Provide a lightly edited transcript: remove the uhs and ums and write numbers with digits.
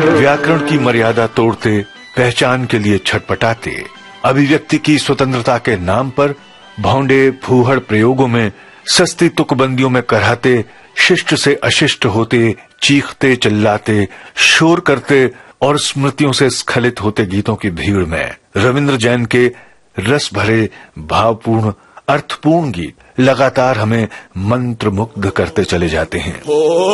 व्याकरण की मर्यादा तोड़ते, पहचान के लिए छटपटाते, अभिव्यक्ति की स्वतंत्रता के नाम पर भौंडे फूहड़ प्रयोगों में, सस्ती तुकबंदियों में कराहते, शिष्ट से अशिष्ट होते, चीखते चिल्लाते, शोर करते और स्मृतियों से स्खलित होते गीतों की भीड़ में रविंद्र जैन के रस भरे, भावपूर्ण, अर्थपूर्ण गीत लगातार हमें मंत्रमुग्ध करते चले जाते हैं।